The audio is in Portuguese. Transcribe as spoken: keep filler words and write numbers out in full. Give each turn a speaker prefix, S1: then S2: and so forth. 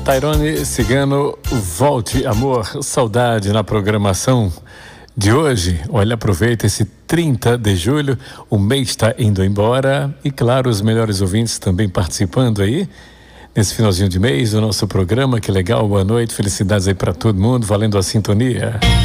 S1: Tairone Cigano, Volte Amor, saudade na programação de hoje. Olha, aproveita esse trinta de julho, o mês está indo embora e claro, os melhores ouvintes também participando aí nesse finalzinho de mês do nosso programa. Que legal, boa noite, felicidades aí para todo mundo, valendo a sintonia.